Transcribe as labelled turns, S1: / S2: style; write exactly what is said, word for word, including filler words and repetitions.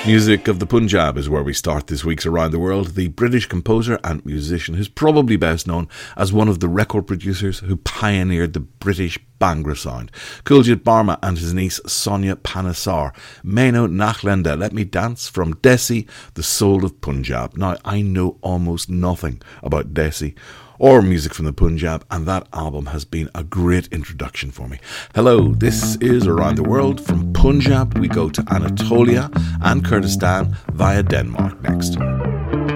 S1: Music of the Punjab is where we start this week's Around the World. The British composer and musician who's probably best known as one of the record producers who pioneered the British Bhangra sound. Kuljit Barma and his niece Sonia Panesar. Maino Nachlenda, Let Me Dance from Desi, the soul of Punjab. Now, I know almost nothing about Desi or music from the Punjab, and that album has been a great introduction for me. Hello, this is Around the World. From Punjab, we go to Anatolia and Kurdistan via Denmark next.